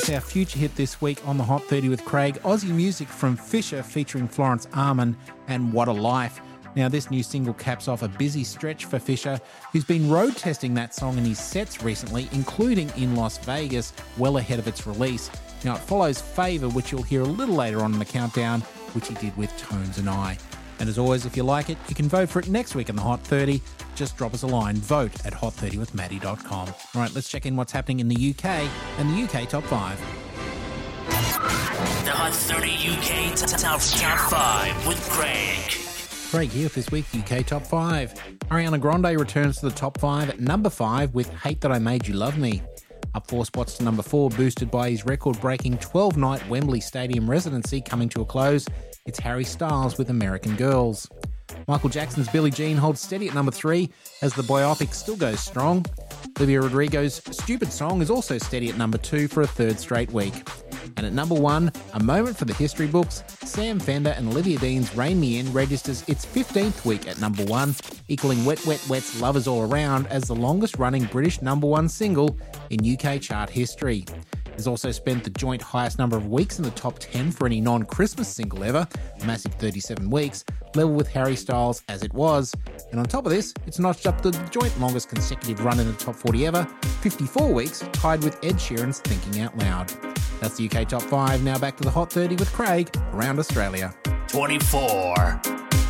It's our future hit this week on the Hot 30 with Craig. Aussie music from Fisher featuring Florence Arman and What a Life. Now, this new single caps off a busy stretch for Fisher, who's been road testing that song in his sets recently, including in Las Vegas, well ahead of its release. Now, it follows Favour, which you'll hear a little later on in the countdown, which he did with Tones and I. And as always, if you like it, you can vote for it next week in the Hot 30. Just drop us a line, vote at hot30withmaddie.com. All right, let's check in what's happening in the UK and the UK Top 5. The Hot 30 UK Top 5 with Craig. Craig here with this week's UK Top 5. Ariana Grande returns to the Top 5 at number 5 with Hate That I Made You Love Me. Up 4 spots to number 4, boosted by his record-breaking 12-night Wembley Stadium residency coming to a close. It's Harry Styles with American Girls. Michael Jackson's Billie Jean holds steady at number 3 as the biopic still goes strong. Olivia Rodrigo's Stupid Song is also steady at number 2 for a third straight week. And at number 1, a moment for the history books, Sam Fender and Olivia Dean's Rain Me In registers its 15th week at number 1, equaling Wet Wet Wet's Lovers All Around as the longest-running British number 1 single in UK chart history. It's also spent the joint highest number of weeks in the top 10 for any non-Christmas single ever, a massive 37 weeks, level with Harry Styles As It Was. And on top of this, it's notched up the joint longest consecutive run in the top 40 ever, 54 weeks, tied with Ed Sheeran's Thinking Out Loud. That's the UK Top 5. Now back to the Hot 30 with Craig around Australia. 24.